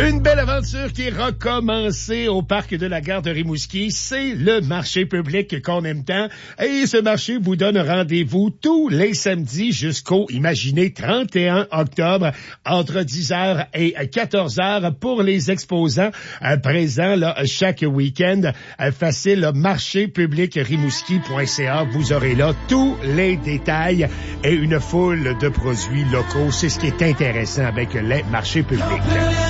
Une belle aventure qui est recommencée au parc de la gare de Rimouski. C'est le marché public qu'on aime tant. Et ce marché vous donne rendez-vous tous les samedis jusqu'au, imaginez, 31 octobre, entre 10h et 14h pour les exposants présents là, chaque week-end. Facile, marchépublicrimouski.ca. Vous aurez là tous les détails et une foule de produits locaux. C'est ce qui est intéressant avec les marchés publics.